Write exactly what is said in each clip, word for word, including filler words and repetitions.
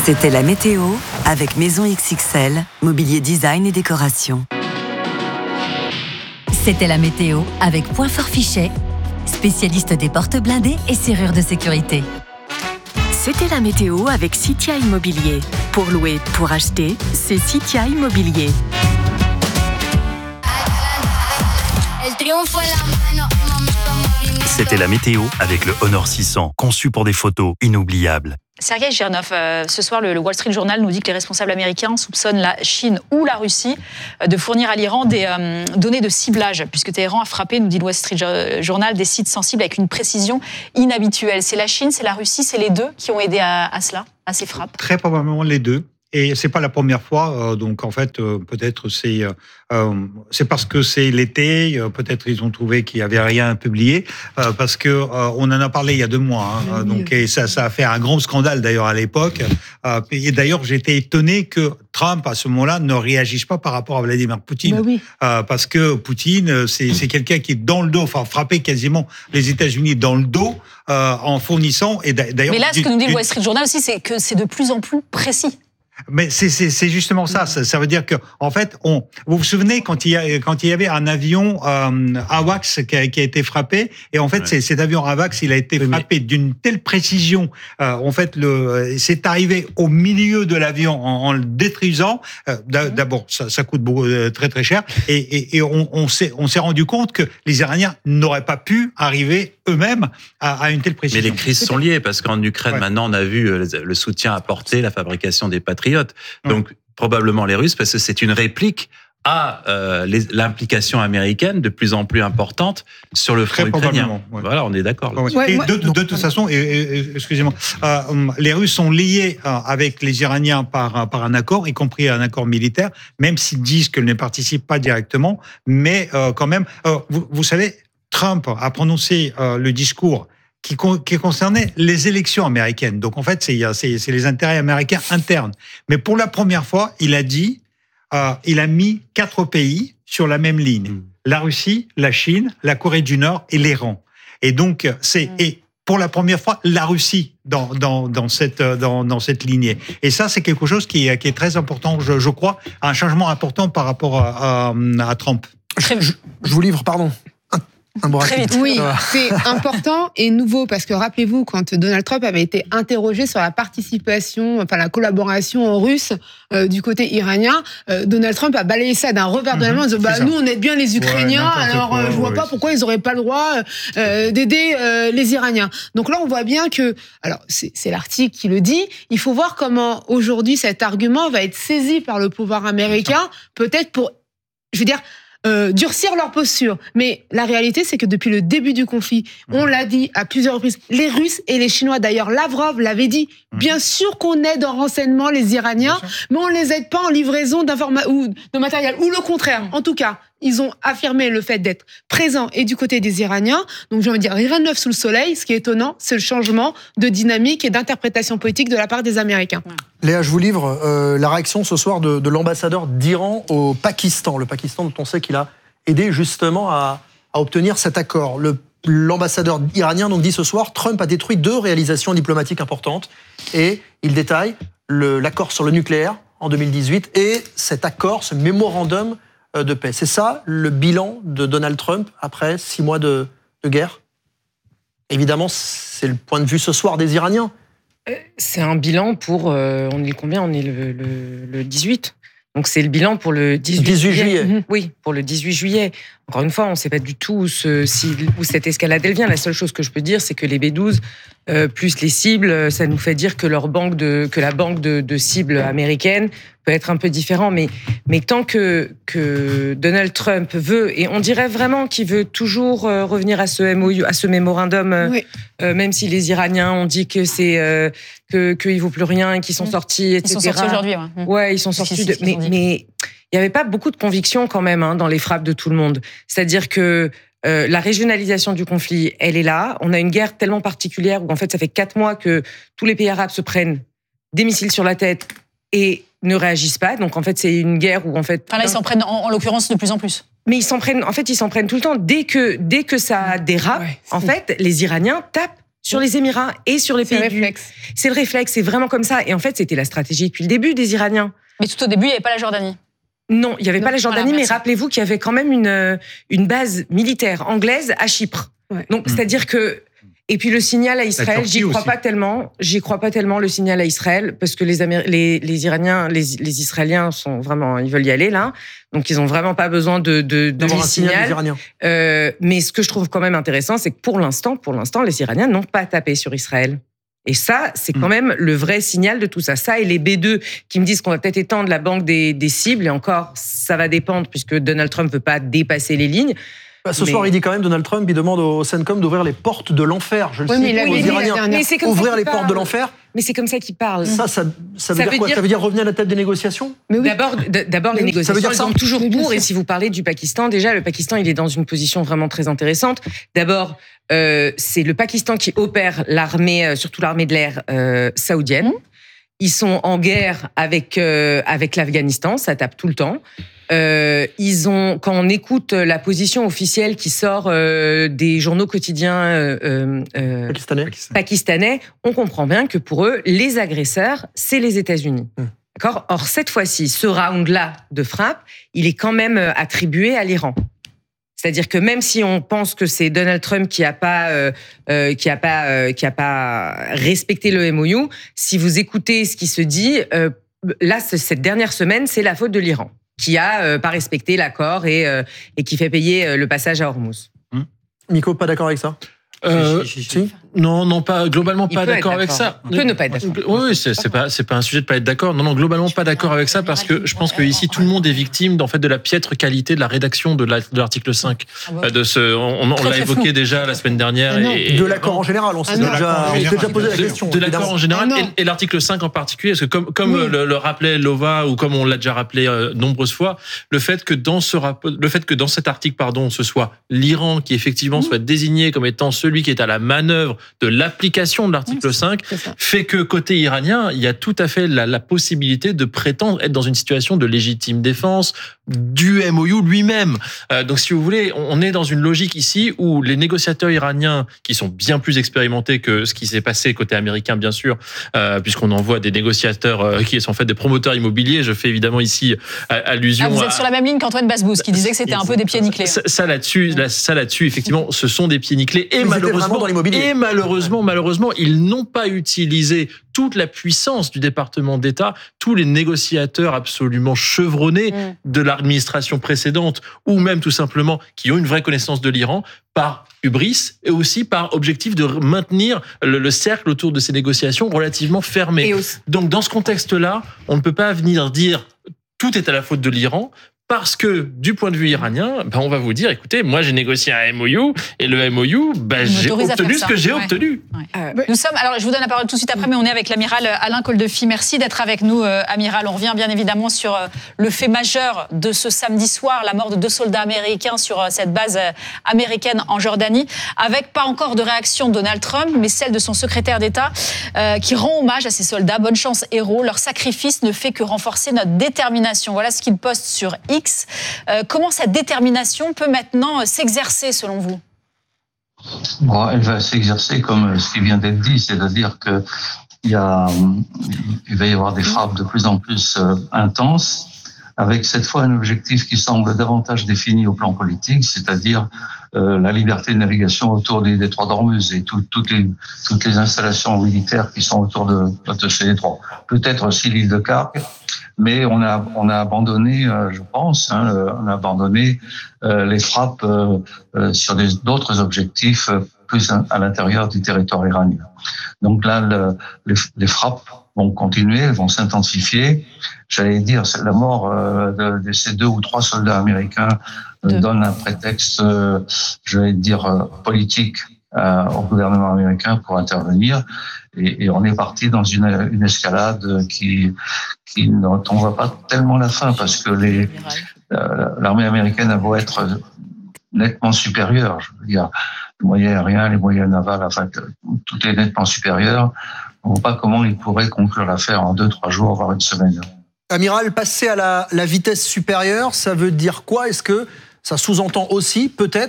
C'était la météo avec Maison X X L, mobilier design et décoration. C'était la météo avec Point Fort Fichet, spécialiste des portes blindées et serrures de sécurité. C'était la météo avec Citia Immobilier. Pour louer, pour acheter, c'est Citia Immobilier. C'était la météo avec le Honor six cents, conçu pour des photos inoubliables. Sergei Girnov, euh, ce soir, le, le Wall Street Journal nous dit que les responsables américains soupçonnent la Chine ou la Russie euh, de fournir à l'Iran des euh, données de ciblage, puisque Téhéran a frappé, nous dit le Wall Street Journal, des sites sensibles avec une précision inhabituelle. C'est la Chine, c'est la Russie, c'est les deux qui ont aidé à, à cela, à ces frappes? Très probablement les deux. Et c'est pas la première fois, euh, donc en fait, euh, peut-être c'est euh, c'est parce que c'est l'été, euh, peut-être ils ont trouvé qu'il y avait rien à publier, euh, parce que euh, on en a parlé il y a deux mois, hein, oui. donc et ça ça a fait un grand scandale d'ailleurs à l'époque. Euh, et d'ailleurs j'étais étonné que Trump à ce moment-là ne réagisse pas par rapport à Vladimir Poutine, bah oui. euh, parce que Poutine c'est c'est quelqu'un qui est dans le dos, enfin frappé quasiment les États-Unis dans le dos euh, en fournissant et d'ailleurs. Mais là, ce que nous dit le Wall Street Journal aussi, c'est que c'est de plus en plus précis. Mais c'est, c'est, c'est justement ça. ça. Ça veut dire que, en fait, on. Vous vous souvenez quand il y a, quand il y avait un avion euh, AWACS qui a, qui a été frappé, et en fait, ouais. c'est, cet avion AWACS, il a été frappé d'une telle précision. Euh, en fait, le, c'est arrivé au milieu de l'avion en, en le détruisant. Euh, d'abord, ça, ça coûte beaucoup, très très cher, et, et, et on, on s'est, on s'est rendu compte que les Iraniens n'auraient pas pu arriver eux-mêmes à, à une telle précision. Mais les crises sont liées parce qu'en Ukraine, ouais. maintenant, on a vu le soutien apporté, la fabrication des patriotes. Donc, ouais. probablement les Russes, parce que c'est une réplique à euh, les, l'implication américaine de plus en plus importante sur le front ukrainien. Ouais. Voilà, on est d'accord. Là. Ouais, et de, de, de toute façon, et, et, excusez-moi, euh, les Russes sont liés euh, avec les Iraniens par, par un accord, y compris un accord militaire, même s'ils disent qu'ils ne participent pas directement, mais euh, quand même, euh, vous, vous savez, Trump a prononcé euh, le discours qui, qui concernait les élections américaines. Donc, en fait, c'est, c'est, c'est les intérêts américains internes. Mais pour la première fois, il a dit, euh, il a mis quatre pays sur la même ligne. Mmh. La Russie, la Chine, la Corée du Nord et l'Iran. Et donc, c'est, mmh. et pour la première fois, la Russie dans, dans, dans cette, dans, dans cette lignée. Et ça, c'est quelque chose qui est, qui est très important, je, je crois, un changement important par rapport à, à, à Trump. Je, je, je vous livre, pardon. Un Très vite. Oui, c'est important et nouveau parce que rappelez-vous, quand Donald Trump avait été interrogé sur la participation, enfin la collaboration russe euh, du côté iranien, euh, Donald Trump a balayé ça d'un revers de la main en disant bah, nous on aide bien les Ukrainiens, ouais, alors quoi, euh, je vois ouais. pas pourquoi ils auraient pas le droit euh, d'aider euh, les Iraniens. Donc là on voit bien que, alors c'est, c'est l'article qui le dit, il faut voir comment aujourd'hui cet argument va être saisi par le pouvoir américain, peut-être pour, je veux dire, Euh, durcir leur posture. Mais la réalité, c'est que depuis le début du conflit, on l'a dit à plusieurs reprises, les Russes et les Chinois, d'ailleurs Lavrov l'avait dit, bien sûr qu'on aide en renseignement les Iraniens, mais on ne les aide pas en livraison d'informations ou de matériel, ou le contraire. En tout cas, ils ont affirmé le fait d'être présents et du côté des Iraniens. Donc j'ai envie de dire, rien de neuf sous le soleil. Ce qui est étonnant, c'est le changement de dynamique et d'interprétation politique de la part des Américains. Léa, je vous livre euh, la réaction ce soir de, de l'ambassadeur d'Iran au Pakistan. Le Pakistan dont on sait qu'il a aidé justement à, à obtenir cet accord. Le, l'ambassadeur iranien donc dit ce soir, Trump a détruit deux réalisations diplomatiques importantes. Et il détaille le, l'accord sur le nucléaire en deux mille dix-huit et cet accord, ce mémorandum de paix. C'est ça le bilan de Donald Trump après six mois de, de guerre? Évidemment, c'est le point de vue ce soir des Iraniens. C'est un bilan pour... Euh, on est combien? On est le, le, le dix-huit. Donc c'est le bilan pour le dix-huit, dix-huit juillet. Mmh, oui, pour le dix-huit juillet. Encore une fois, on ne sait pas du tout où, ce, si, où cette escalade elle vient. La seule chose que je peux dire, c'est que les B douze, euh, plus les cibles, ça nous fait dire que, leur banque de, que la banque de, de cibles américaine peut être un peu différent. Mais, mais tant que, que Donald Trump veut, et on dirait vraiment qu'il veut toujours euh, revenir à ce M O U, à ce mémorandum, euh, oui. euh, même si les Iraniens ont dit que c'est euh, que qu'il ne vaut plus rien et qu'ils sont sortis, et cetera. Ils sont sortis aujourd'hui, ouais. Ouais, ils sont sortis. De, mais, mais il n'y avait pas beaucoup de conviction quand même hein, dans les frappes de tout le monde. C'est-à-dire que euh, la régionalisation du conflit, elle est là. On a une guerre tellement particulière où en fait ça fait quatre mois que tous les pays arabes se prennent des missiles sur la tête et ne réagissent pas. Donc en fait c'est une guerre où en fait... Enfin là ils s'en prennent en, en l'occurrence de plus en plus. Mais ils s'en prennent, en fait ils s'en prennent tout le temps. Dès que, dès que ça dérape, ouais, en fait les Iraniens tapent sur les Émirats et sur les C'est pays le du... réflexe. C'est le réflexe, c'est vraiment comme ça. Et en fait, c'était la stratégie depuis le début des Iraniens. Mais tout au début, il n'y avait pas la Jordanie. Non, il n'y avait Non, pas la Jordanie, voilà, mais merci. rappelez-vous qu'il y avait quand même une, une base militaire anglaise à Chypre. Ouais. Donc, Mmh. c'est-à-dire que... Et puis le signal à Israël, Turquie j'y crois aussi. pas tellement. J'y crois pas tellement le signal à Israël parce que les Améri- les, les Iraniens, les, les Israéliens sont vraiment, ils veulent y aller là. Donc ils ont vraiment pas besoin de de, de D'avoir du un signal des signal. Iraniens. Euh, mais ce que je trouve quand même intéressant, c'est que pour l'instant, pour l'instant, les Iraniens n'ont pas tapé sur Israël. Et ça, c'est quand même le vrai signal de tout ça. Ça et les B deux qui me disent qu'on va peut-être étendre la banque des, des cibles. Et encore, ça va dépendre puisque Donald Trump veut pas dépasser les lignes. Bah, ce Mais- soir, il dit quand même, Donald Trump, il demande au CENTCOM d'ouvrir les portes de l'enfer. Je le Oui, cite mais il a aux dit la Iraniens. dernière- Mais c'est comme ça Ouvrir qu'il les portes parle. de l'enfer, Mais c'est comme ça qu'ils parlent. ça, ça, ça veut Ça dire veut quoi dire- Ça veut dire revenir à la table des négociations Mais oui. D'abord, d- d'abord les Mais oui, ça veut négociations, dire ils ça. sont toujours Mais bien pour. Et sûr. si vous parlez du Pakistan, déjà, le Pakistan, il est dans une position vraiment très intéressante. D'abord, euh, c'est le Pakistan qui opère l'armée, euh, surtout l'armée de l'air euh, saoudienne. Ils sont en guerre avec euh, avec l'Afghanistan, ça tape tout le temps. Euh, ils ont, quand on écoute la position officielle qui sort euh, des journaux quotidiens euh, euh, euh, pakistanais. pakistanais, on comprend bien que pour eux, les agresseurs, c'est les États-Unis. Hum. D'accord ? Or, cette fois-ci, ce round-là de frappe, il est quand même euh, attribué à l'Iran. C'est-à-dire que même si on pense que c'est Donald Trump qui a pas euh, euh, qui a pas euh, qui a pas respecté le M O U, si vous écoutez ce qui se dit, euh, là c- cette dernière semaine, c'est la faute de l'Iran qui a euh, pas respecté l'accord et euh, et qui fait payer euh, le passage à Hormuz. Miko, pas d'accord avec ça Euh, Si, si, si, Si. Non, non, pas globalement Il pas peut être d'accord avec d'accord. ça. Il peut ne pas être d'accord. Oui, oui, c'est c'est pas c'est pas un sujet de pas être d'accord. Non, non, globalement pas d'accord avec ça parce que je pense que ici tout le monde est victime en fait de la piètre qualité de la rédaction de la- de l'article cinq. Euh, De ce, on, on Très, l'a très évoqué flou. déjà la semaine dernière. Ah non. et, De l'accord en général, on s'est Ah non. déjà, L'accord en on s'est général. déjà posé la de, question. de l'accord évidemment. en général Ah non. et, et l'article cinq en particulier, parce que comme, comme Oui. le, le rappelait Lova ou comme on l'a déjà rappelé euh, nombreuses fois, le fait que dans ce rapport, le fait que dans cet article, pardon, ce soit l'Iran qui effectivement soit désigné comme étant celui qui est à la manœuvre de l'application de l'article cinq, C'est ça. fait que côté iranien, il y a tout à fait la, la possibilité de prétendre être dans une situation de légitime défense du M O U lui-même. Euh, donc, si vous voulez, on est dans une logique ici où les négociateurs iraniens, qui sont bien plus expérimentés que ce qui s'est passé côté américain, bien sûr, euh, puisqu'on envoie des négociateurs euh, qui sont en fait des promoteurs immobiliers. Je fais évidemment ici euh, allusion Ah, vous à, êtes sur la même ligne qu'Antoine Basbous, qui disait que c'était un peu des pieds nickelés. ça, ça là-dessus, là, ça là-dessus, effectivement, ce sont des pieds nickelés et Ils étaient vraiment malheureusement, dans l'immobilier. et malheureusement, malheureusement, ils n'ont pas utilisé toute la puissance du département d'État, tous les négociateurs absolument chevronnés Mm. de l'administration précédente ou même tout simplement qui ont une vraie connaissance de l'Iran par hubris et aussi par objectif de maintenir le, le cercle autour de ces négociations relativement fermé. Et aussi- Donc, dans ce contexte-là, on ne peut pas venir dire tout est à la faute de l'Iran. Parce que du point de vue iranien, ben on va vous dire, écoutez, moi j'ai négocié un M O U et le M O U, ben Il j'ai m'autorise à obtenu faire ce ça. que j'ai Ouais. obtenu. euh, Nous sommes, alors je vous donne la parole tout de suite après, mais on est avec l'amiral Alain Coldefi. Merci d'être avec nous, euh, amiral. On revient bien évidemment sur euh, le fait majeur de ce samedi soir, la mort de deux soldats américains sur euh, cette base euh, américaine en Jordanie, avec pas encore de réaction de Donald Trump, mais celle de son secrétaire d'État, euh, qui rend hommage à ces soldats. Bonne chance, héros. Leur sacrifice ne fait que renforcer notre détermination. Voilà ce qu'il poste sur X. Euh, comment cette détermination peut maintenant euh, s'exercer, selon vous ? Bon, elle va s'exercer comme ce qui vient d'être dit, c'est-à-dire que il y a, il va y avoir des frappes de plus en plus euh, intenses, avec cette fois un objectif qui semble davantage défini au plan politique, c'est-à-dire euh, la liberté de navigation autour des détroits d'Ormuz et tout, toutes les toutes les installations militaires qui sont autour de, de ces détroits. Peut-être aussi l'île de Kark, mais on a on a abandonné, euh, je pense, hein, on a abandonné euh, les frappes euh, euh, sur des, d'autres objectifs euh, plus à, à l'intérieur du territoire iranien. Donc là, le, les, les frappes vont continuer, elles vont s'intensifier. J'allais dire, c'est la mort euh, de, de ces deux ou trois soldats américains euh, Deux. donne un prétexte, euh, j'allais dire, euh, politique euh, au gouvernement américain pour intervenir. Et, et on est parti dans une, une escalade qui, qui dont on voit pas tellement la fin, parce que les, euh, l'armée américaine a beau être nettement supérieure, je veux dire, les moyens aériens, les moyens navals, enfin, tout est nettement supérieur. On ne voit pas comment ils pourraient conclure l'affaire en deux, trois jours, voire une semaine. Amiral, passer à la, la vitesse supérieure, ça veut dire quoi? Est-ce que ça sous-entend aussi, peut-être,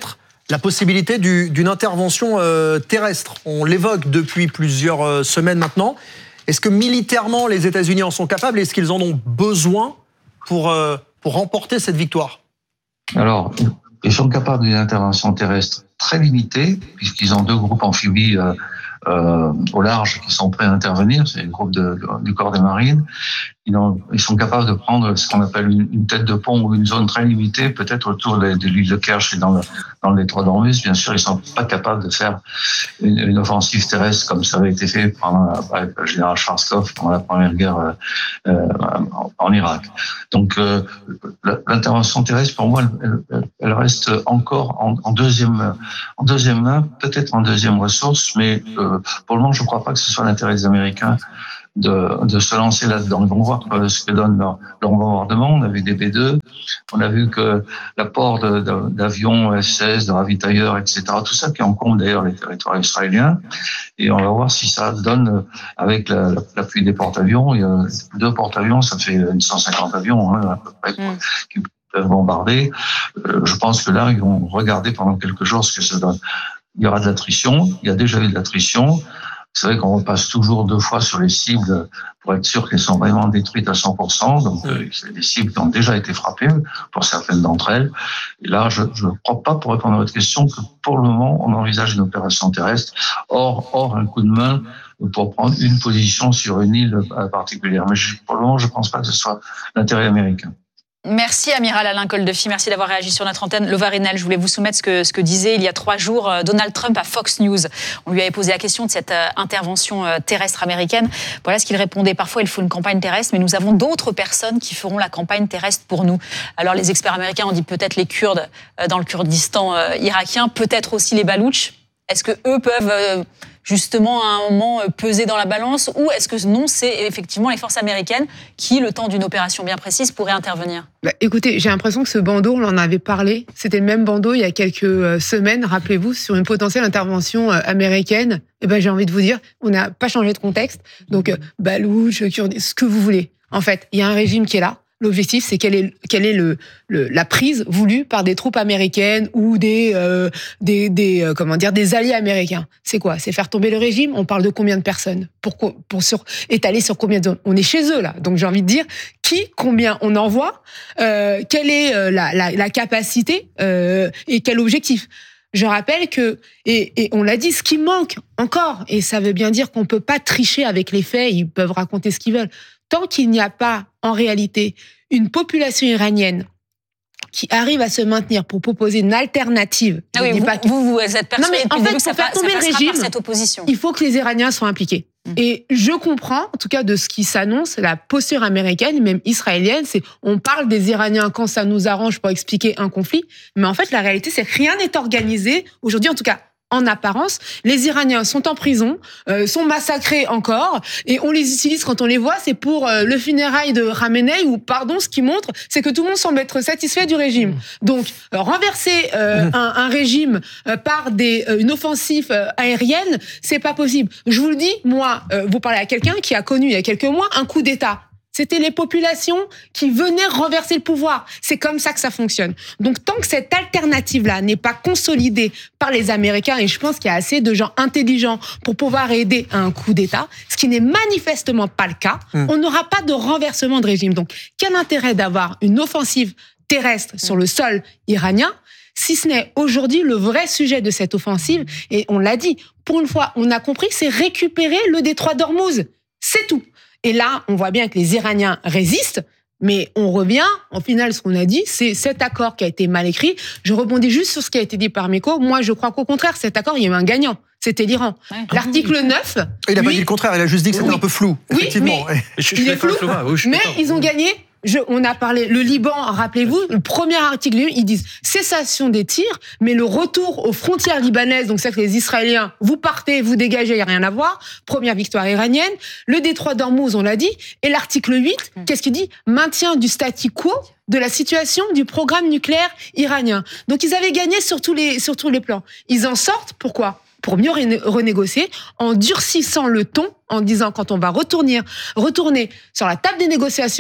la possibilité du, d'une intervention euh, terrestre. On l'évoque depuis plusieurs euh, semaines maintenant. Est-ce que militairement, les États-Unis en sont capables? Est-ce qu'ils en ont besoin pour, euh, pour remporter cette victoire? Alors, ils sont capables d'une intervention terrestre très limitée, puisqu'ils ont deux groupes amphibies euh, euh, au large qui sont prêts à intervenir. C'est les groupes de, de, du corps des marines. Ils, ont, ils sont capables de prendre ce qu'on appelle une, une tête de pont ou une zone très limitée, peut-être autour de, de l'île de Kerch et dans le, dans le détroit d'Ormuz. Bien sûr, ils sont pas capables de faire une, une offensive terrestre comme ça avait été fait pendant, avec le général Schwarzkopf pendant la première guerre euh, euh, en, en Irak. Donc, euh, l'intervention terrestre, pour moi, elle, elle, elle reste encore en, en deuxième, en deuxième main, peut-être en deuxième ressource, mais euh, pour le moment, je ne crois pas que ce soit l'intérêt des Américains de, de se lancer là-dedans. Ils vont voir ce que donne leur, leur bombardement. On a vu des B deux, on a vu que l'apport de, de, d'avions F seize, de ravitailleurs, et cetera, tout ça qui encombre d'ailleurs les territoires israéliens. Et on va voir si ça donne, avec la, l'appui des porte-avions, il y a deux porte-avions, ça fait cent cinquante avions hein, à peu près, mmh. qui peuvent bombarder. Euh, je pense que là, ils vont regarder pendant quelques jours ce que ça donne. Il y aura de l'attrition, il y a déjà eu de l'attrition. C'est vrai qu'on repasse toujours deux fois sur les cibles pour être sûr qu'elles sont vraiment détruites à cent pour cent. Donc, euh, c'est des cibles qui ont déjà été frappées pour certaines d'entre elles. Et là, je ne crois pas, pour répondre à votre question, que pour le moment, on envisage une opération terrestre, hors, hors un coup de main pour prendre une position sur une île particulière. Mais je, pour le moment, je ne pense pas que ce soit l'intérêt américain. Merci Amiral Alain Koldefy, merci d'avoir réagi sur notre antenne. Lova Reynel, je voulais vous soumettre ce que, ce que disait il y a trois jours Donald Trump à Fox News. On lui avait posé la question de cette intervention terrestre américaine. Voilà ce qu'il répondait. Parfois, il faut une campagne terrestre, mais nous avons d'autres personnes qui feront la campagne terrestre pour nous. Alors, les experts américains ont dit peut-être les Kurdes dans le Kurdistan irakien, peut-être aussi les Baloutches. Est-ce que eux peuvent justement à un moment peser dans la balance, ou est-ce que non, c'est effectivement les forces américaines qui, le temps d'une opération bien précise, pourraient intervenir? Bah, écoutez, j'ai l'impression que ce bandeau, on en avait parlé, c'était le même bandeau il y a quelques semaines, rappelez-vous, sur une potentielle intervention américaine. Et ben, j'ai envie de vous dire, on n'a pas changé de contexte, donc Balouch, Kurde, ce que vous voulez. En fait, il y a un régime qui est là. L'objectif, c'est quelle est, quelle est le, le, la prise voulue par des troupes américaines ou des, euh, des, des, euh, comment dire, des alliés américains. C'est quoi? C'est faire tomber le régime. On parle de combien de personnes? Pour, pour sur, étaler sur combien de zones? On est chez eux, là. Donc, j'ai envie de dire, qui, combien on envoie, euh, quelle est euh, la, la, la capacité euh, et quel objectif? Je rappelle que, et, et on l'a dit, ce qui manque encore, et ça veut bien dire qu'on peut pas tricher avec les faits, ils peuvent raconter ce qu'ils veulent. Tant qu'il n'y a pas, en réalité, une population iranienne qui arrive à se maintenir pour proposer une alternative. Ah oui, vous, pas que... vous, vous êtes persuadé en fait, pour faire tomber le régime, cette opposition. Il faut que les Iraniens soient impliqués. Mmh. Et je comprends, en tout cas de ce qui s'annonce, la posture américaine, même israélienne, c'est on parle des Iraniens quand ça nous arrange pour expliquer un conflit, mais en fait, la réalité, c'est que rien n'est organisé, aujourd'hui en tout cas, en apparence, les Iraniens sont en prison, euh, sont massacrés encore, et on les utilise quand on les voit, c'est pour euh, le funérail de Khamenei, ou pardon, ce qui montre, c'est que tout le monde semble être satisfait du régime. Donc, euh, renverser euh, un, un régime euh, par des, euh, une offensive euh, aérienne, c'est pas possible. Je vous le dis, moi, euh, vous parlez à quelqu'un qui a connu il y a quelques mois un coup d'État. C'était les populations qui venaient renverser le pouvoir. C'est comme ça que ça fonctionne. Donc, tant que cette alternative-là n'est pas consolidée par les Américains, et je pense qu'il y a assez de gens intelligents pour pouvoir aider à un coup d'État, ce qui n'est manifestement pas le cas, mmh. on n'aura pas de renversement de régime. Donc, quel intérêt d'avoir une offensive terrestre mmh. sur le sol iranien, si ce n'est aujourd'hui le vrai sujet de cette offensive, et on l'a dit, pour une fois, on a compris, c'est récupérer le détroit d'Ormuz. C'est tout. Et là, on voit bien que les Iraniens résistent, mais on revient, en final, ce qu'on a dit, c'est cet accord qui a été mal écrit. Je rebondis juste sur ce qui a été dit par Meko. Moi, je crois qu'au contraire, cet accord, il y a eu un gagnant. C'était l'Iran. Ouais. L'article neuf... Il n'a lui... pas dit le contraire, il a juste dit que c'était oui. un peu flou. Oui, effectivement. mais je, il je est flou, oui, mais ils ont gagné... Je, on a parlé, le Liban, rappelez-vous, le premier article, ils disent cessation des tirs, mais le retour aux frontières libanaises, donc c'est que les Israéliens, vous partez, vous dégagez, il n'y a rien à voir. Première victoire iranienne. Le détroit d'Ormuz, on l'a dit. Et l'article huit, mmh. qu'est-ce qu'il dit? Maintien du statu quo de la situation du programme nucléaire iranien. Donc ils avaient gagné sur tous les, sur tous les plans. Ils en sortent, pourquoi? Pour mieux renégocier, en durcissant le ton, en disant quand on va retourner, retourner sur la table des négociations,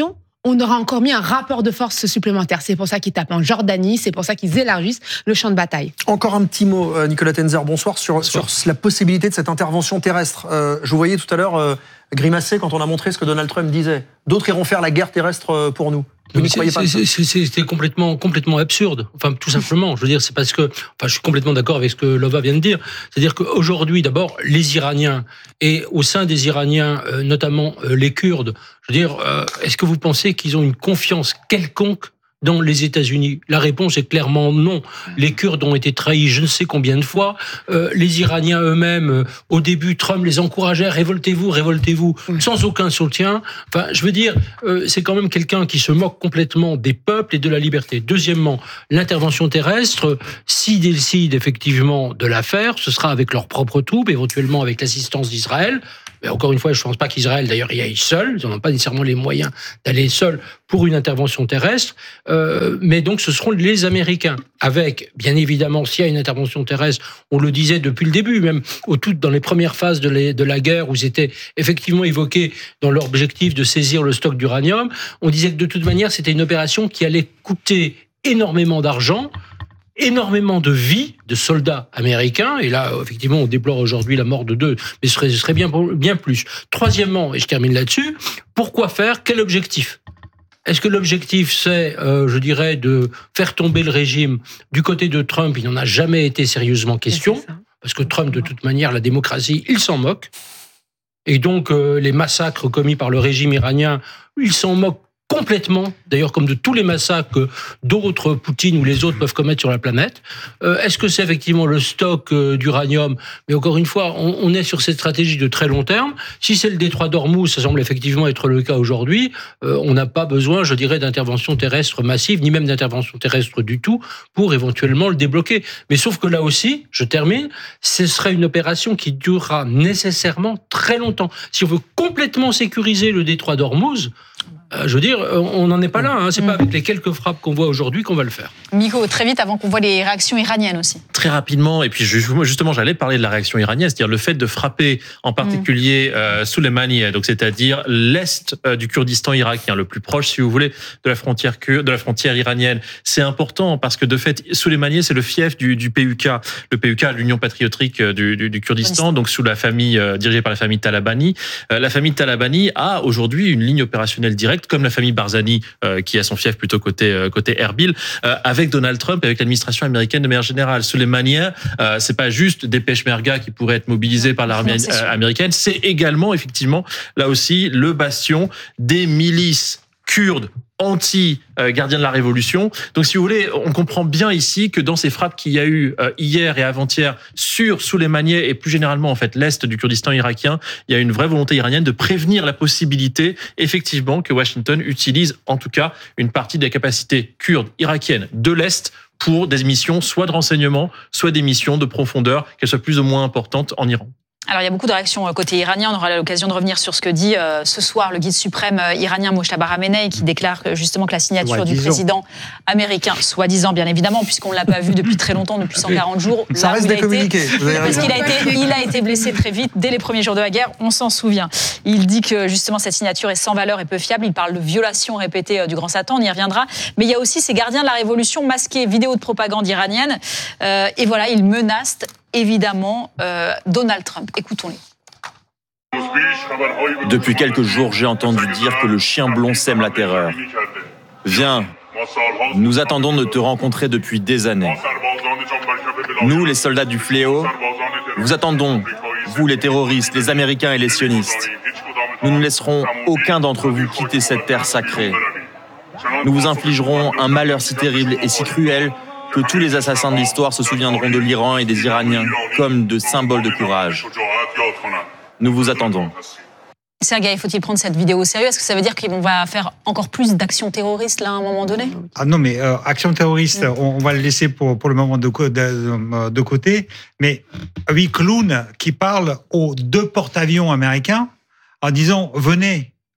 on aura encore mis un rapport de force supplémentaire. C'est pour ça qu'ils tapent en Jordanie, c'est pour ça qu'ils élargissent le champ de bataille. Encore un petit mot, Nicolas Tenzer, bonsoir, sur, sur la possibilité de cette intervention terrestre. Euh, je vous voyais tout à l'heure euh, grimacer quand on a montré ce que Donald Trump disait. D'autres iront faire la guerre terrestre pour nous. Vous n'y croyez pas? C'était complètement, complètement absurde. Enfin, tout simplement. Je veux dire, c'est parce que, enfin, je suis complètement d'accord avec ce que Lova vient de dire. C'est-à-dire qu'aujourd'hui, d'abord, les Iraniens et au sein des Iraniens, euh, notamment euh, les Kurdes, je veux dire, euh, est-ce que vous pensez qu'ils ont une confiance quelconque dans les États-Unis? La réponse est clairement non. Les Kurdes ont été trahis je ne sais combien de fois. Euh, les Iraniens eux-mêmes, euh, au début, Trump les encourageait, révoltez-vous, révoltez-vous, sans aucun soutien. Enfin, je veux dire, euh, c'est quand même quelqu'un qui se moque complètement des peuples et de la liberté. Deuxièmement, l'intervention terrestre, s'ils décident effectivement de la faire, ce sera avec leurs propres troupes, éventuellement avec l'assistance d'Israël. Mais encore une fois, je ne pense pas qu'Israël, d'ailleurs, y aille seul. Ils n'ont pas nécessairement les moyens d'aller seul pour une intervention terrestre. Euh, mais donc, ce seront les Américains. Avec, bien évidemment, s'il y a une intervention terrestre, on le disait depuis le début, même au tout, dans les premières phases de, les, de la guerre, où c'était effectivement évoqué dans leur objectif de saisir le stock d'uranium, on disait que de toute manière, c'était une opération qui allait coûter énormément d'argent, énormément de vies de soldats américains, et là, effectivement, on déplore aujourd'hui la mort de deux, mais ce serait, ce serait bien, bien plus. Troisièmement, et je termine là-dessus, pourquoi faire? Quel objectif? Est-ce que l'objectif, c'est, euh, je dirais, de faire tomber le régime? Du côté de Trump, il n'en a jamais été sérieusement question, parce que Trump, de toute manière, la démocratie, il s'en moque. Et donc, euh, les massacres commis par le régime iranien, il s'en moque complètement, d'ailleurs comme de tous les massacres que d'autres, Poutine ou les autres, peuvent commettre sur la planète. Euh, est-ce que c'est effectivement le stock euh, d'uranium? Mais encore une fois, on, on est sur cette stratégie de très long terme. Si c'est le détroit d'Ormuz, ça semble effectivement être le cas aujourd'hui, euh, on n'a pas besoin, je dirais, d'intervention terrestre massive, ni même d'intervention terrestre du tout, pour éventuellement le débloquer. Mais sauf que là aussi, je termine, ce serait une opération qui durera nécessairement très longtemps. Si on veut complètement sécuriser le détroit d'Ormuz, Euh, je veux dire, on n'en est pas là. Hein. C'est mmh. pas avec les quelques frappes qu'on voit aujourd'hui qu'on va le faire. Miko, très vite, avant qu'on voit les réactions iraniennes aussi. Très rapidement, et puis justement, j'allais parler de la réaction iranienne, c'est-à-dire le fait de frapper en particulier mmh. euh, Soleimani, donc c'est-à-dire l'est euh, du Kurdistan irakien, le plus proche, si vous voulez, de la frontière kurde, de la frontière iranienne. C'est important parce que de fait, Soleimani, c'est le fief du, du P U K, le P U K, l'Union patriotique du, du, du Kurdistan, donc sous la famille euh, dirigée par la famille Talabani. Euh, la famille Talabani a aujourd'hui une ligne opérationnelle directe, comme la famille Barzani, euh, qui a son fief plutôt côté euh, côté Erbil, euh, avec Donald Trump et avec l'administration américaine de manière générale. Soleimani, euh, c'est pas juste des peshmerga qui pourraient être mobilisés par l'armée euh, américaine, c'est également effectivement là aussi le bastion des milices kurdes anti-gardiens de la Révolution. Donc, si vous voulez, on comprend bien ici que dans ces frappes qu'il y a eu hier et avant-hier sur Soleimani et plus généralement, en fait, l'Est du Kurdistan irakien, il y a une vraie volonté iranienne de prévenir la possibilité, effectivement, que Washington utilise, en tout cas, une partie des capacités kurdes irakiennes de l'Est pour des missions soit de renseignement, soit des missions de profondeur, qu'elles soient plus ou moins importantes en Iran. Alors, il y a beaucoup de réactions côté iranien. On aura l'occasion de revenir sur ce que dit euh, ce soir le guide suprême iranien Mojtaba Khamenei, qui déclare que, justement que la signature du président américain, soi-disant bien évidemment, puisqu'on ne l'a pas vu depuis très longtemps, depuis cent quarante jours. Ça reste des communiqués. Parce qu'il a été, il a été blessé très vite, dès les premiers jours de la guerre, on s'en souvient. Il dit que justement cette signature est sans valeur et peu fiable. Il parle de violation répétée du grand Satan, on y reviendra. Mais il y a aussi ces gardiens de la révolution masqués, vidéos de propagande iranienne. Euh, et voilà, ils menacent évidemment euh, Donald Trump. Écoutons-les. Depuis quelques jours, j'ai entendu dire que le chien blond sème la terreur. Viens, nous attendons de te rencontrer depuis des années. Nous, les soldats du fléau, vous attendons, vous les terroristes, les Américains et les sionistes. Nous ne laisserons aucun d'entre vous quitter cette terre sacrée. Nous vous infligerons un malheur si terrible et si cruel que tous les assassins de l'histoire se souviendront de l'Iran et des Iraniens comme de symboles de courage. Nous vous attendons. Sergueï, faut-il prendre cette vidéo au sérieux? Est-ce que ça veut dire qu'on va faire encore plus d'actions terroristes là à un moment donné? Ah non, mais euh, action terroriste, oui. on, on va le laisser pour, pour le moment de, de, de côté. Mais oui, clown qui parle aux deux porte-avions américains en disant « Venez,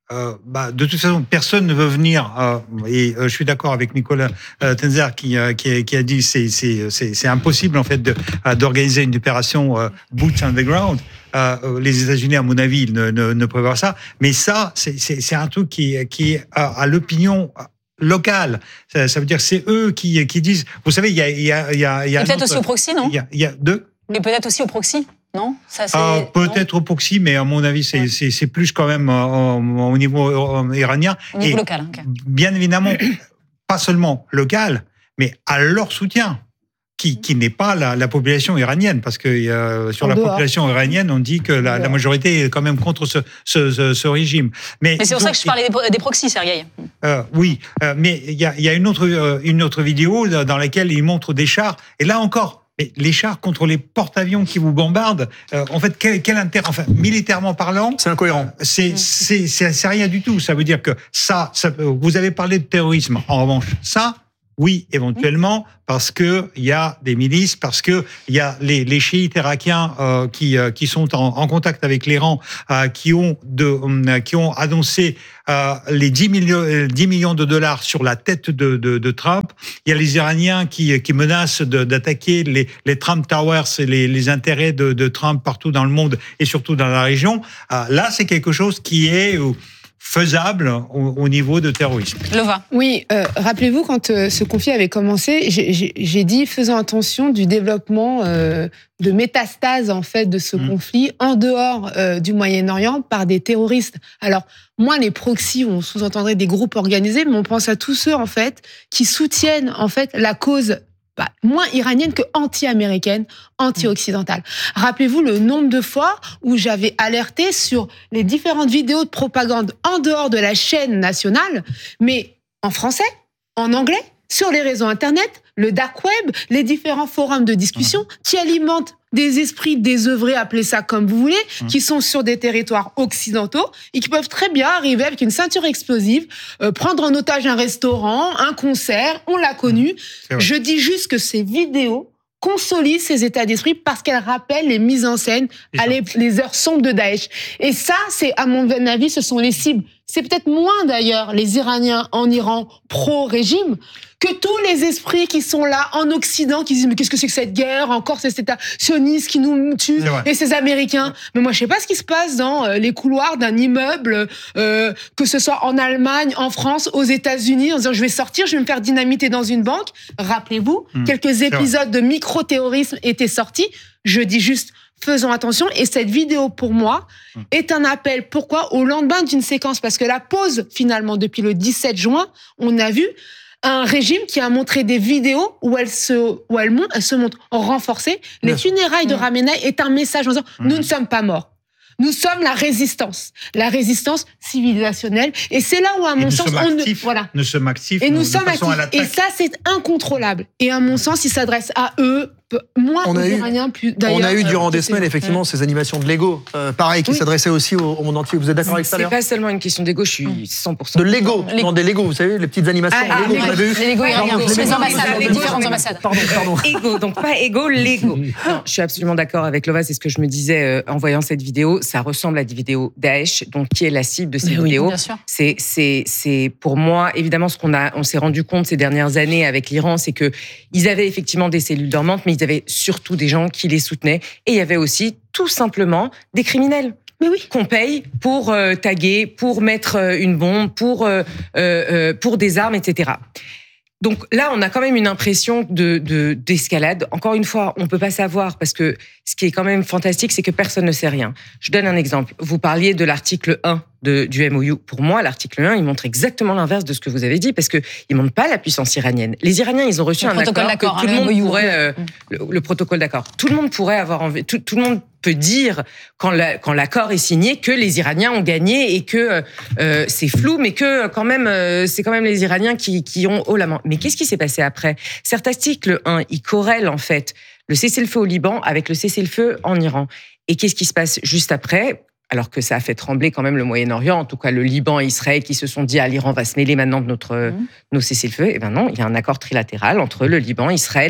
Euh, bah, de toute façon, personne ne veut venir. Euh, et euh, je suis d'accord avec Nicolas euh, Tenzer qui, euh, qui, qui a dit c'est c'est c'est c'est impossible en fait de, euh, d'organiser une opération euh, boots on the ground. Euh, les États-Unis, à mon avis, ne ne, ne prévoient ça. Mais ça, c'est c'est c'est un truc qui qui est à, à l'opinion locale. Ça, ça veut dire c'est eux qui qui disent. Vous savez, il y a il y a il y a, il y a et peut-être autre, aussi au proxy, non? Il y a il y a deux. Mais peut-être aussi au proxy. Non, ça c'est. Ah, peut-être au proxy, mais à mon avis, c'est, c'est, c'est plus quand même euh, au niveau euh, iranien. Au niveau et local. Okay. Bien évidemment, pas seulement local, mais à leur soutien, qui, qui n'est pas la, la population iranienne, parce que euh, sur en la dehors. population iranienne, on dit que la, la majorité est quand même contre ce, ce, ce, ce régime. Mais, mais c'est pour donc, ça que je parlais des, des proxys, Sergueï. Euh, oui, euh, mais il y a, y a une autre, euh, une autre vidéo dans laquelle ils montrent des chars, et là encore. Et les chars contre les porte-avions qui vous bombardent, euh, en fait, quel, quel intérêt, enfin, militairement parlant, c'est incohérent. C'est, c'est, c'est, c'est rien du tout. Ça veut dire que ça, ça, vous avez parlé de terrorisme. En revanche, ça, oui, éventuellement, parce que il y a des milices, parce que il y a les, les chiites irakiens euh, qui euh, qui sont en, en contact avec l'Iran, euh, qui ont de euh, qui ont annoncé euh, les dix millions dix millions de dollars sur la tête de de, de Trump. Il y a les Iraniens qui qui menacent de, d'attaquer les les Trump Towers et les les intérêts de, de Trump partout dans le monde et surtout dans la région. Euh, là, c'est quelque chose qui est euh, faisable au, au niveau de terrorisme. Lova. Oui, euh, rappelez-vous, quand euh, ce conflit avait commencé, j'ai, j'ai, j'ai dit faisons attention du développement euh, de métastases en fait de ce mmh. conflit en dehors euh, du Moyen-Orient par des terroristes. Alors, moi, les proxys, on sous-entendrait des groupes organisés, mais on pense à tous ceux en fait qui soutiennent en fait la cause bah, moins iranienne que anti-américaine, anti-occidentale. Rappelez-vous le nombre de fois où j'avais alerté sur les différentes vidéos de propagande en dehors de la chaîne nationale, mais en français, en anglais, sur les réseaux Internet, le dark web, les différents forums de discussion qui alimentent des esprits désœuvrés, appelez ça comme vous voulez, mmh. qui sont sur des territoires occidentaux et qui peuvent très bien arriver avec une ceinture explosive, euh, prendre en otage un restaurant, un concert, on l'a connu. Je dis juste que ces vidéos consolident ces états d'esprit parce qu'elles rappellent les mises en scène à les, les heures sombres de Daesh. Et ça, c'est, à mon avis, ce sont les cibles. C'est peut-être moins, d'ailleurs, les Iraniens en Iran pro-régime que tous les esprits qui sont là en Occident, qui disent mais qu'est-ce que c'est que cette guerre, encore cet État sioniste qui nous tue, et ces Américains. Mais moi, je sais pas ce qui se passe dans les couloirs d'un immeuble, euh, que ce soit en Allemagne, en France, aux États-Unis, en disant je vais sortir, je vais me faire dynamiter dans une banque. Rappelez-vous, mmh, quelques épisodes de micro-terrorisme étaient sortis. Je dis juste, faisons attention. Et cette vidéo, pour moi, mmh. est un appel. Pourquoi? Au lendemain d'une séquence. Parce que la pause, finalement, depuis le dix-sept juin, on a vu un régime qui a montré des vidéos où elle se, où elle monte, elle se montre renforcée. Les funérailles de Khamenei est un message en disant, mmh. nous ne sommes pas morts. Nous sommes la résistance, la résistance civilisationnelle. Et c'est là où, à mon sens, on ne, voilà. Nous sommes actifs. Et nous sommes actifs. Et ça, c'est incontrôlable. Et à mon sens, il s'adresse à eux, moins on aux a eu, Iraniens, plus d'ailleurs. On a eu durant euh, des semaines, effectivement, ces animations de Lego, euh, pareil, qui oui. s'adressaient aussi au, au monde entier. Vous êtes d'accord avec ça? C'est pas seulement une question d'ego, je suis cent pour cent. De Lego, non, des Lego, vous savez, les petites animations ah, Lego, ah, vous avez vu? Les Lego iraniens, les ambassades, les différentes ambassades. Pardon, pardon. Ego, donc pas ego, Lego. Non, je suis absolument d'accord avec Lova, c'est ce que je me disais euh, en voyant cette vidéo. Ça ressemble à des vidéos Daesh, donc qui est la cible de ces oui, vidéos. Bien sûr. C'est, c'est, c'est pour moi, évidemment, ce qu'on a, on s'est rendu compte ces dernières années avec l'Iran, c'est que ils avaient effectivement des cellules dormantes, mais ils avaient surtout des gens qui les soutenaient. Et il y avait aussi, tout simplement, des criminels. Mais oui. Qu'on paye pour euh, taguer, pour mettre euh, une bombe, pour, euh, euh, pour des armes, et cetera. Donc là, on a quand même une impression de, de, d'escalade. Encore une fois, on ne peut pas savoir parce que ce qui est quand même fantastique, c'est que personne ne sait rien. Je donne un exemple. Vous parliez de l'article un de, du M O U. Pour moi, l'article un, il montre exactement l'inverse de ce que vous avez dit parce qu'il ne montre pas la puissance iranienne. Les Iraniens, ils ont reçu le un accord que d'accord, tout le hein, monde le pourrait... Euh, le, le protocole d'accord. Tout le monde pourrait avoir envie... Tout, tout le monde peut dire, quand, la, quand l'accord est signé, que les Iraniens ont gagné et que euh, c'est flou, mais que quand même, euh, c'est quand même les Iraniens qui, qui ont haut la main. Mais qu'est-ce qui s'est passé après? Cet article un, il corrèle en fait le cessez-le-feu au Liban avec le cessez-le-feu en Iran. Et qu'est-ce qui se passe juste après? Alors que ça a fait trembler quand même le Moyen-Orient, en tout cas le Liban et Israël qui se sont dit « Ah, l'Iran va se mêler maintenant de notre, mmh. nos cessez-le-feu ». Eh bien non, il y a un accord trilatéral entre le Liban, Israël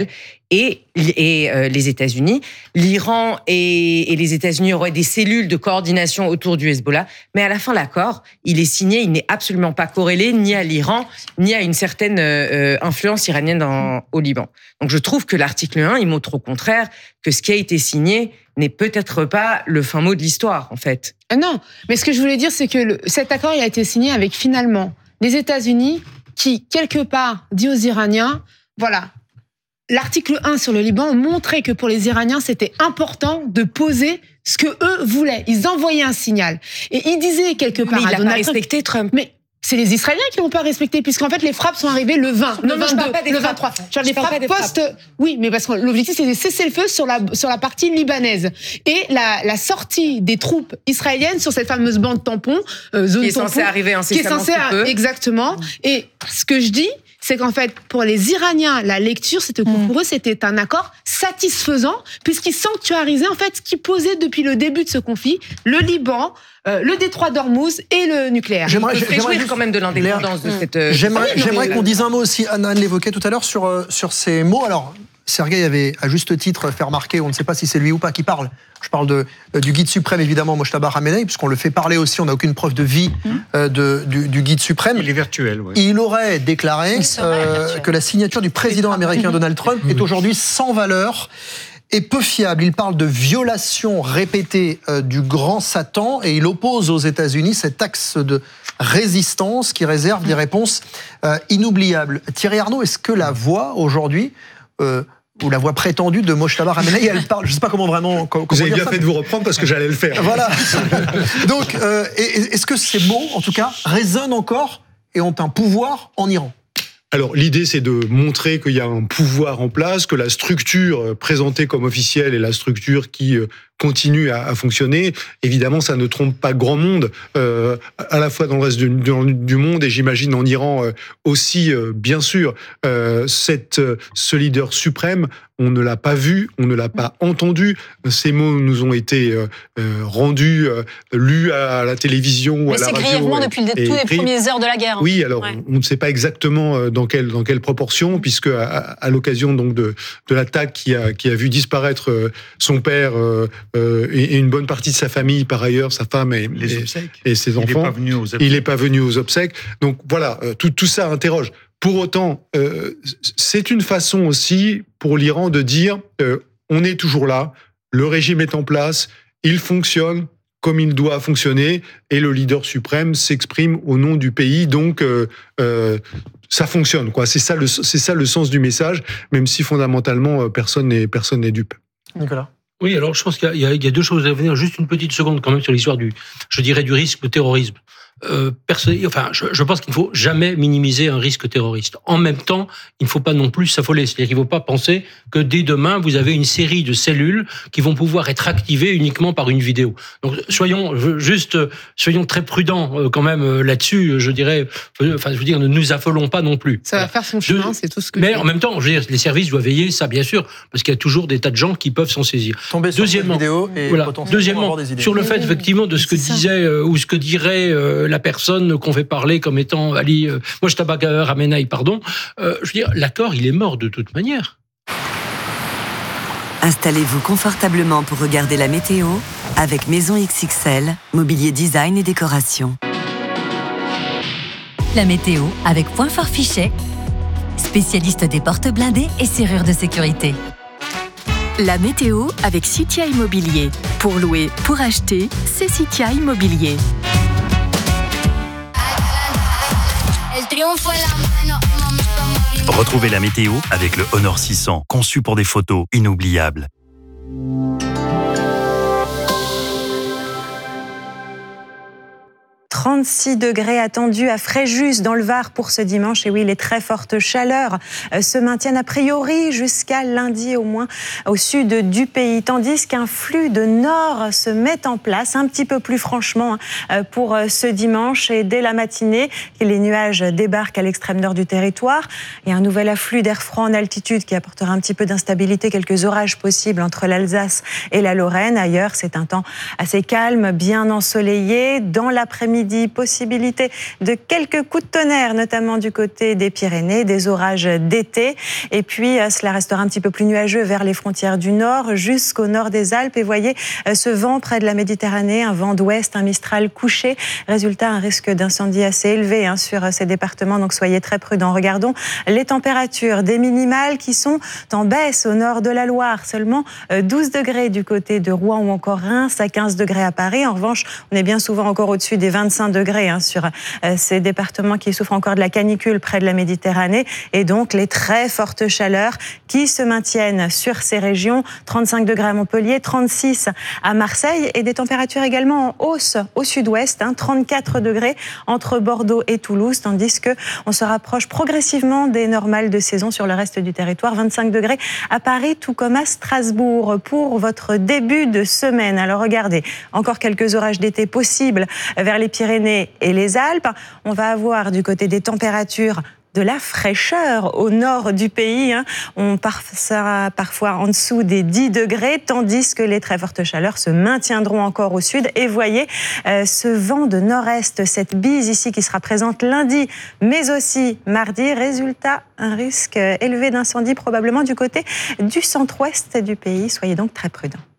et, et euh, les États-Unis. L'Iran et, et les États-Unis auraient des cellules de coordination autour du Hezbollah, mais à la fin, l'accord, il est signé, il n'est absolument pas corrélé ni à l'Iran, ni à une certaine euh, influence iranienne dans, au Liban. Donc je trouve que l'article un, il montre au contraire que ce qui a été signé n'est peut-être pas le fin mot de l'histoire, en fait. Non, mais ce que je voulais dire, c'est que le, cet accord il a été signé avec finalement les États-Unis qui, quelque part, dit aux Iraniens, voilà, l'article un sur le Liban montrait que pour les Iraniens, c'était important de poser ce que eux voulaient. Ils envoyaient un signal. Et ils disaient quelque part... Mais il n'a pas respecté Trump. Mais c'est les Israéliens qui l'ont pas respecté, puisqu'en fait, les frappes sont arrivées le vingt, non, le non, vingt-deux, je parle pas des le frappes. vingt-trois. Genre, Je les parle frappes pas des post... frappes. Oui, mais parce que l'objectif, c'est de cesser le feu sur la, sur la partie libanaise. Et la, la sortie des troupes israéliennes sur cette fameuse bande tampon, euh, zone qui est tampon, censée arriver incessamment qui est censée, sous peu. Exactement. Et ce que je dis, c'est qu'en fait, pour les Iraniens, la lecture, c'était que pour eux, c'était un accord satisfaisant, puisqu'ils sanctuarisaient, en fait, ce qui posait depuis le début de ce conflit, le Liban, euh, le détroit d'Ormuz et le nucléaire. J'aimerais, il faut se réjouir juste... quand même de l'indépendance Léa, de cette... Euh, j'aimerais oui, j'aimerais mais... qu'on dise un mot aussi, Anna l'évoquait tout à l'heure, sur, euh, sur ces mots. Alors, Sergueï avait, à juste titre, fait remarquer, on ne sait pas si c'est lui ou pas qui parle. Je parle de, euh, du guide suprême, évidemment, Mojtaba Khamenei, puisqu'on le fait parler aussi, on n'a aucune preuve de vie euh, de, du, du guide suprême. Il est virtuel, oui. Il aurait déclaré euh, que la signature du président américain Donald Trump est aujourd'hui sans valeur et peu fiable. Il parle de violation répétée euh, du grand Satan et il oppose aux États-Unis cet axe de résistance qui réserve des réponses euh, inoubliables. Thierry Arnaud, est-ce que la voix aujourd'hui... Euh, ou la voix prétendue de Mojtaba Khamenei, elle parle, je ne sais pas comment vraiment... Comment vous avez bien ça, fait de vous reprendre parce que j'allais le faire. Voilà. Donc, euh, est-ce que ces mots, en tout cas, résonnent encore et ont un pouvoir en Iran ? Alors, l'idée, c'est de montrer qu'il y a un pouvoir en place, que la structure présentée comme officielle est la structure qui continue à, à fonctionner. Évidemment, ça ne trompe pas grand monde, euh, à la fois dans le reste du, du, du monde et j'imagine en Iran euh, aussi, euh, bien sûr. Euh, cette, ce leader suprême, on ne l'a pas vu, on ne l'a pas entendu. Ces mots nous ont été euh, rendus, euh, lus à la télévision ou Mais à la radio. Mais c'est grièvement depuis les, tous les premières heures de la guerre. Oui, alors ouais. on ne sait pas exactement dans quelle dans quelle proportion, puisque à, à l'occasion donc de de l'attaque qui a qui a vu disparaître son père euh, et une bonne partie de sa famille, par ailleurs, sa femme et, les et, obsèques. et ses il enfants. Il n'est pas venu aux obsèques. Il n'est pas venu aux obsèques. Donc voilà, tout tout ça interroge. Pour autant, euh, c'est une façon aussi pour l'Iran de dire euh, on est toujours là, le régime est en place, il fonctionne comme il doit fonctionner, et le leader suprême s'exprime au nom du pays. Donc, euh, euh, ça fonctionne, quoi. C'est ça, le, c'est ça le sens du message, même si fondamentalement personne n'est personne n'est dupe. Nicolas. Oui, alors je pense qu'il y a, il y a deux choses à venir. Juste une petite seconde quand même sur l'histoire du, je dirais, du risque de terrorisme. Euh, perso- enfin, je, je pense qu'il ne faut jamais minimiser un risque terroriste. En même temps, il ne faut pas non plus s'affoler. C'est-à-dire qu'il ne faut pas penser que dès demain, vous avez une série de cellules qui vont pouvoir être activées uniquement par une vidéo. Donc, soyons juste, soyons très prudents quand même là-dessus. Je dirais, enfin, je veux dire, ne nous affolons pas non plus. Ça va faire son chemin, de, c'est tout ce que. Mais en même temps, je veux dire, les services doivent veiller ça, bien sûr, parce qu'il y a toujours des tas de gens qui peuvent s'en saisir. Tomber sur cette vidéo et voilà, potentiellement deuxièmement, avoir des idées. sur le fait effectivement de ce que disait euh, ou ce que dirait euh, la personne qu'on fait parler comme étant Ali euh, Mojtaba Khamenei, pardon. Euh, je veux dire, l'accord, il est mort de toute manière. Installez-vous confortablement pour regarder la météo avec Maison X X L, mobilier design et décoration. La météo avec Point Fort Fichet, spécialiste des portes blindées et serrures de sécurité. La météo avec Citia Immobilier. Pour louer, pour acheter, c'est Citia Immobilier. Retrouvez la météo avec le Honor six cents, conçu pour des photos inoubliables. trente-six degrés attendus à Fréjus dans le Var pour ce dimanche. Et oui, les très fortes chaleurs se maintiennent a priori jusqu'à lundi au moins au sud du pays. Tandis qu'un flux de nord se met en place un petit peu plus franchement pour ce dimanche. Et dès la matinée, les nuages débarquent à l'extrême nord du territoire. Il y a un nouvel afflux d'air froid en altitude qui apportera un petit peu d'instabilité, quelques orages possibles entre l'Alsace et la Lorraine. Ailleurs, c'est un temps assez calme, bien ensoleillé. Dans l'après-midi, l'après-midi. Possibilité de quelques coups de tonnerre, notamment du côté des Pyrénées, des orages d'été. Et puis, cela restera un petit peu plus nuageux vers les frontières du nord, jusqu'au nord des Alpes. Et voyez ce vent près de la Méditerranée, un vent d'ouest, un Mistral couché. Résultat, un risque d'incendie assez élevé hein, sur ces départements, donc soyez très prudents. Regardons les températures, des minimales qui sont en baisse au nord de la Loire. Seulement douze degrés du côté de Rouen ou encore Reims, à quinze degrés à Paris. En revanche, on est bien souvent encore au-dessus des vingt-cinq degrés hein, sur ces départements qui souffrent encore de la canicule près de la Méditerranée. Et donc, les très fortes chaleurs qui se maintiennent sur ces régions. trente-cinq degrés à Montpellier, trente-six à Marseille et des températures également en hausse au sud-ouest, hein, trente-quatre degrés entre Bordeaux et Toulouse, tandis que on se rapproche progressivement des normales de saison sur le reste du territoire. vingt-cinq degrés à Paris, tout comme à Strasbourg pour votre début de semaine. Alors regardez, encore quelques orages d'été possibles vers les Pyrénées et les Alpes. On va avoir du côté des températures de la fraîcheur au nord du pays. Hein. On sera parfois en dessous des dix degrés, tandis que les très fortes chaleurs se maintiendront encore au sud. Et voyez euh, ce vent de nord-est, cette bise ici qui sera présente lundi, mais aussi mardi. Résultat, un risque élevé d'incendie probablement du côté du centre-ouest du pays. Soyez donc très prudents.